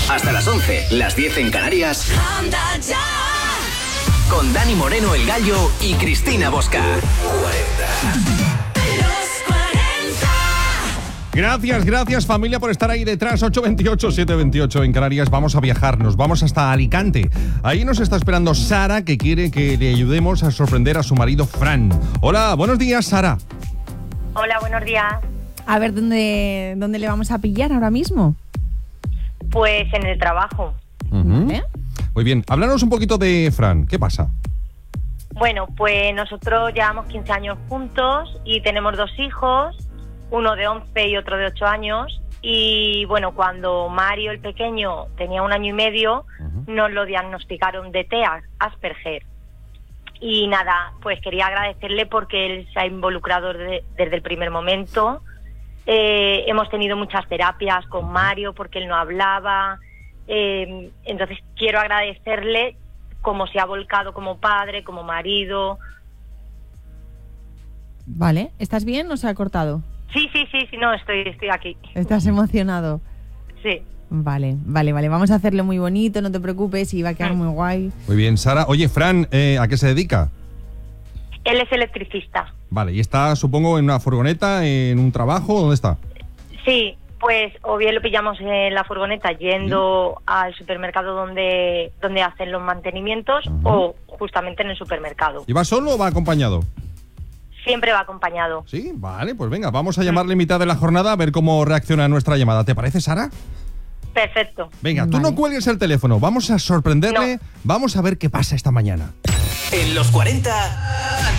Hasta las 11, las 10 en Canarias. Con Dani Moreno, el Gallo, y Cristina Bosca. 40. Gracias familia por estar ahí detrás. 828, 728 en Canarias. Vamos a viajar, nos vamos hasta Alicante. Ahí nos está esperando Sara, que quiere que le ayudemos a sorprender a su marido Fran. Hola, buenos días, Sara. Hola, buenos días. A ver, ¿dónde le vamos a pillar ahora mismo? Pues en el trabajo. ¿Vale? Muy bien, háblanos un poquito de Fran. ¿Qué pasa? Bueno, pues nosotros llevamos 15 años juntos y tenemos 2 hijos, uno de 11 y otro de 8 años. Y bueno, cuando Mario, el pequeño, tenía 1 año y medio, nos lo diagnosticaron de TEA, Asperger. Y nada, pues quería agradecerle porque él se ha involucrado desde el primer momento. Hemos tenido muchas terapias con Mario porque él no hablaba. Entonces quiero agradecerle cómo se ha volcado como padre, como marido. Vale, ¿estás bien o se ha cortado? Sí, no, estoy aquí. ¿Estás emocionado? Sí. Vale, vamos a hacerlo muy bonito, no te preocupes, y va a quedar muy guay. Muy bien, Sara. Oye, Fran, ¿a qué se dedica? Él es electricista. Vale, ¿y está, supongo, en una furgoneta, en un trabajo? ¿Dónde está? Sí, pues o bien lo pillamos en la furgoneta yendo al supermercado donde hacen los mantenimientos o justamente en el supermercado. ¿Y va solo o va acompañado? Siempre va acompañado. Sí, vale, pues venga, vamos a llamarle en mitad de la jornada a ver cómo reacciona nuestra llamada. ¿Te parece, Sara? Perfecto. Venga, tú no cuelgues el teléfono, vamos a sorprenderle, vamos a ver qué pasa esta mañana. En los 40